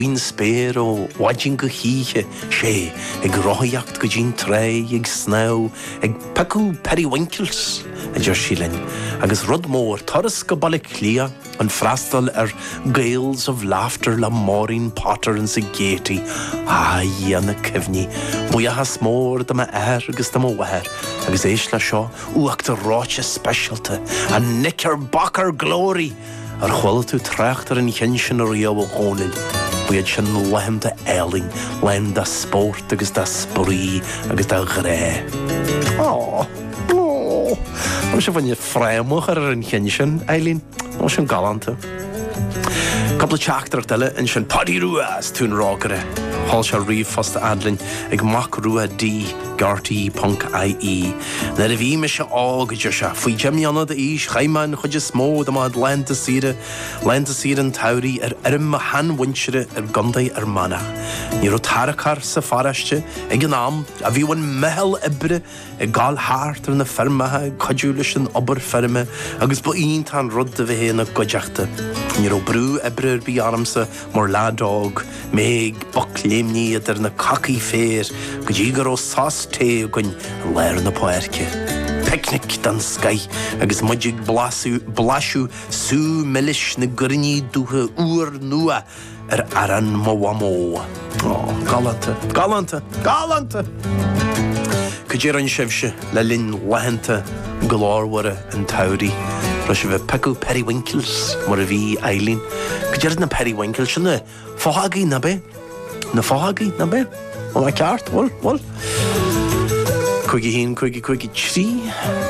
Wyn spéir ó waidjin go híche sé ag roiacht go dín tré ag snaw ag pecú periwinkels a dúir sílinn agus rud mór toras go balik clia an frastal gales of laughter la Maureen Potter and sa géti na cefni buia has mór da ma agus da ma weir agus éis le seo uachta ráte specialte a knickerbocker glory ar chwil tú trachtar an chinsin a riaw hónil buiad sin lehem da eiling lehem da sport agus da sprí agus da gré Mas je van je vrijmoger in Genshin, Eileen? Was een galante. Couple chachter tellen en zijn paddy ruas toen rockere. Halsha reef vast adlin. Ik mak rua D. Garty punk IE. Na de wie misje oog jusha. Fui jemjana de ish. Gaiman chodje smo de ma lente siren tauri ma han winchere gandai mana. Niro tarakar sa farasje. Ik naam. A wie wan mehel ibre. Gal hart na fermaha. Kajulishin ober ferme. Agus bo een tan rodde we heen gojachte. Niro bru ibre bi armse. Morla dog. Meg baklemni na kaki fair. Gajigaro sas te gun leir na poerke. Picnic dan sky agus mudjig blashu su milish na gurni duhe oer nua aran mawamo. Galante. Kajir an shevshe la lin wahente glorware en tauri. Rushe we peku periwinkels moravi Eileen. Kajir na periwinkels na fahagi na be. Oh my kaart, wol. Kuigi trí.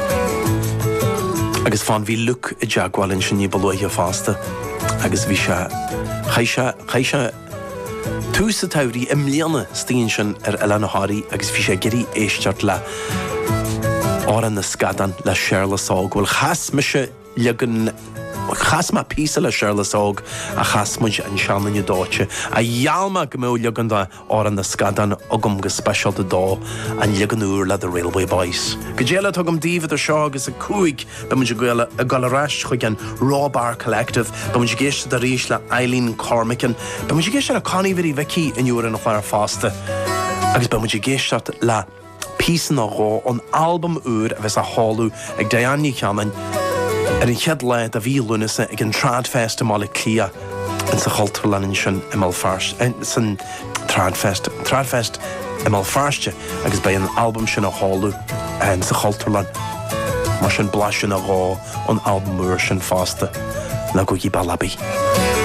Agus fan vi look a jagwal in sinni beloia faste. Agus vi chaisha túsa tauri imliana stín sin Elena Hari agus vi geri éistart la oran na skadan la Sherla Sog wal chas mishe ligan chas ma písa le Sherla Sog a chas muj an shanna ni dóche a yalma gmo ligan oran na skadan ogum go special de dó an ligan úr le the railway boys. Gajela togum David Shaw is a kuig be muj goela a galarash chugan Raw Bar Collective be muj geist da rish la Eileen Cormican be muj geist a Connie very Vicky in your in a fire faster agus be muj geist la písa na rá an album úr ves a hallú ag Diane Cameron in cheadle a bhí lunasa ag an Tradfest am Clia in sa Chalterlanin sin imal farst san Tradfest imal farste agus bei an album sin a hallú in sa Chalterlan mar sin blasin a rá an album úr sin faste na go gí balabi.